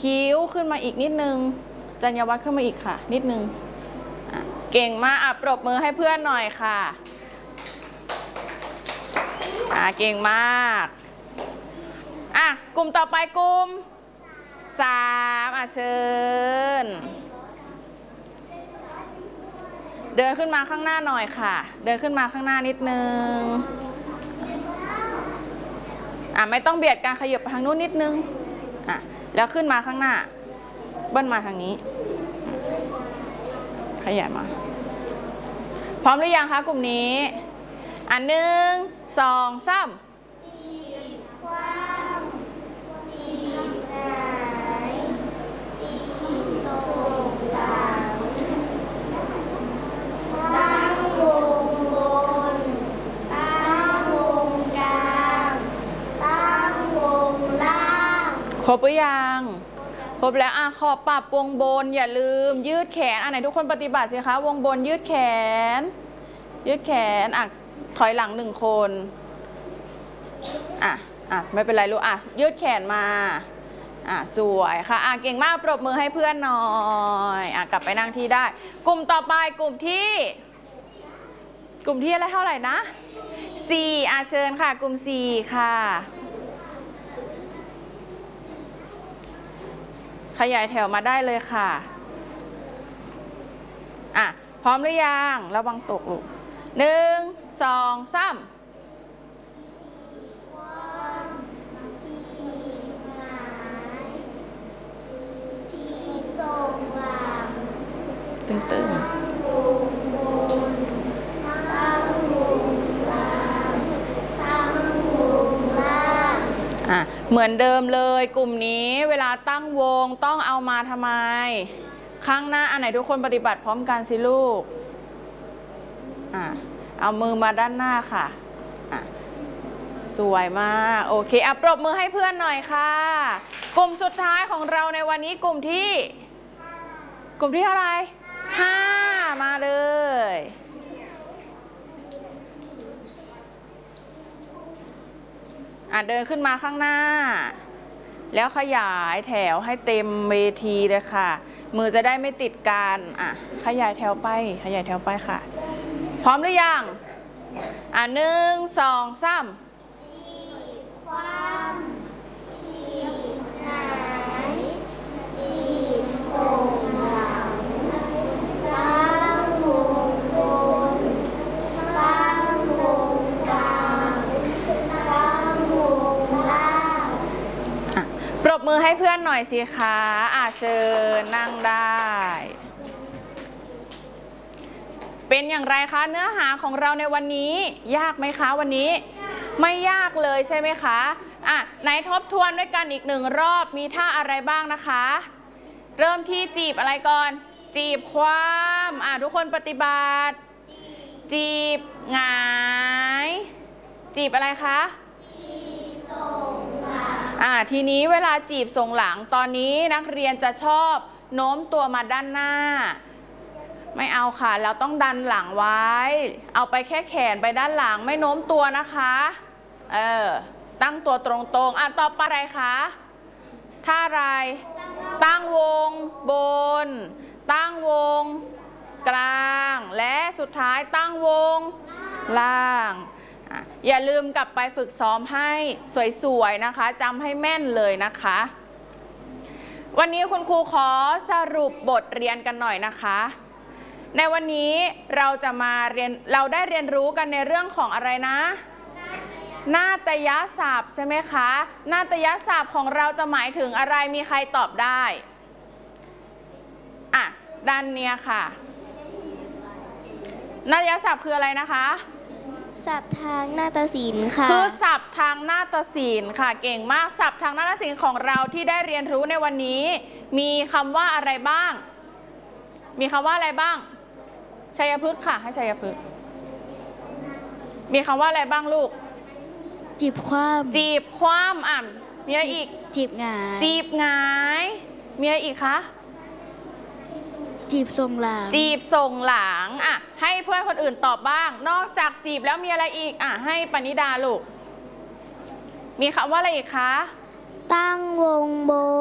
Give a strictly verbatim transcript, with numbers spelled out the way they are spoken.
คิ้วขึ้นมาอีกนิดนึงจัญญวัฒน์ขึ้นมาอีกค่ะนิดนึงเก่งมากอ่ะปรบมือให้เพื่อนหน่อยค่ะอ่ะเก่งมากอ่ะกลุ่มต่อไปกลุ่มสามอ่ะเชิญเดินขึ้นมาข้างหน้าหน่อยค่ะเดินขึ้นมาข้างหน้านิดนึงอ่ะไม่ต้องเบียดกันขยับไปทางนู้นนิดนึงอ่ะแล้วขึ้นมาข้างหน้าเบิ้ลมาทางนี้ขยายมาพร้อมหรือยังคะกลุ่มนี้อันหนึ่งสองสามครบหรือยังครบแล้วอ่ะขอปรับวงบนอย่าลืมยืดแขนอ่ะไหนทุกคนปฏิบัติสิคะวงบนยืดแขนยืดแขนอ่ะถอยหลังหนึ่งคนอ่ะอ่ะไม่เป็นไรลูกอ่ะยืดแขนมาอ่ะสวยค่ะอ่ะเก่งมากปรบมือให้เพื่อนหน่อยอ่ะกลับไปนั่งที่ได้กลุ่มต่อไปกลุ่มที่กลุ่มที่อะไรเท่าไหร่นะสี่อ่ะเชิญค่ะกลุ่มสี่ค่ะขยายแถวมาได้เลยค่ะอ่ะพร้อมหรือยังระวังตกลูกหนึ่งสองสามตึงตึงอ่ะเหมือนเดิมเลยกลุ่มนี้เวลาตั้งวงต้องเอามาทำไมข้างหน้าอันไหนทุกคนปฏิบัติพร้อมกันสิลูกอ่ะเอามือมาด้านหน้าค่ะอ่ะสวยมากโอเคอ่ะปรบมือให้เพื่อนหน่อยค่ะกลุ่มสุดท้ายของเราในวันนี้กลุ่มที่กลุ่มที่เท่าไหร่ห้ามาเลยอ่ะเดินขึ้นมาข้างหน้าแล้วขยายแถวให้เต็มเวทีเลยค่ะมือจะได้ไม่ติดกันอ่ะขยายแถวไปขยายแถวไปค่ะพร้อมหรือยังอ่ะหนึ่งสองสามปรบมือให้เพื่อนหน่อยสิคะอ่ะเชิญนั่งได้เป็นอย่างไรคะเนื้อหาของเราในวันนี้ยากไหมคะวันนี้ไม่ยากเลยใช่ไหมคะอ่ะไหนทบทวนด้วยกันอีกหนึ่งรอบมีท่าอะไรบ้างนะคะเริ่มที่จีบอะไรก่อนจีบคว่ำอ่ะทุกคนปฏิบัติจีบหงายจีบอะไรคะอ่าทีนี้เวลาจีบทรงหลังตอนนี้นักเรียนจะชอบโน้มตัวมาด้านหน้าไม่เอาค่ะเราต้องดันหลังไว้เอาไปแค่แขนไปด้านหลังไม่โน้มตัวนะคะเออตั้งตัวตรงๆอ่ะต่อไปอะไรคะท่าอะไรตั้งวงบนตั้งวงกลางและสุดท้ายตั้งวงล่างอย่าลืมกลับไปฝึกซ้อมให้สวยๆนะคะจำให้แม่นเลยนะคะวันนี้คุณครูขอสรุปบทเรียนกันหน่อยนะคะในวันนี้เราจะมาเรียนเราได้เรียนรู้กันในเรื่องของอะไรนะนาฏยศัพท์ใช่ไหมคะนาฏยศัพท์ของเราจะหมายถึงอะไรมีใครตอบได้อ่ะด้านเนี้ยค่ะนาฏยศัพท์คืออะไรนะคะศัพท์ทางนาฏศิลป์ค่ะคือศัพท์ทางนาฏศิลป์ค่ะเก่งมากศัพท์ทางนาฏศิลป์ของเราที่ได้เรียนรู้ในวันนี้มีคำว่าอะไรบ้างมีคำว่าอะไรบ้างชัยพฤกษ์ค่ะให้ชัยพฤกษ์มีคำว่าอะไรบ้างลูกจีบคว่ำจีบคว่ำอ่ะมีอะไรอีกจีบหงายจีบหงายมีอะไรอีกคะจีบส่งหลังจีบส่งหลังอ่ะให้เพื่อนคนอื่นตอบบ้างนอกจากจีบแล้วมีอะไรอีกอ่ะให้ปณิดาลูกมีคำว่าอะไรอีกคะตั้งวงบน